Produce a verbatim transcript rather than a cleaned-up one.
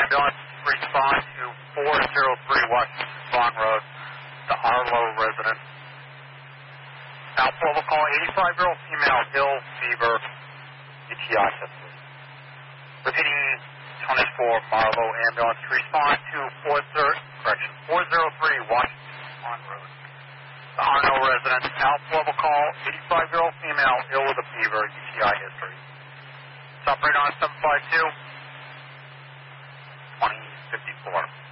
ambulance respond to four zero three Washington Swan Road, the Arlo resident. Alpha will call eighty-five-year-old female, ill, fever, U T I history. Repeating twenty-four Marlow ambulance respond to four zero, correction, four zero three Washington Swan Road, the Arno resident. Alpha will call eighty-five-year-old female, ill with a fever, U T I history. Operate on seven five two, twenty fifty-four.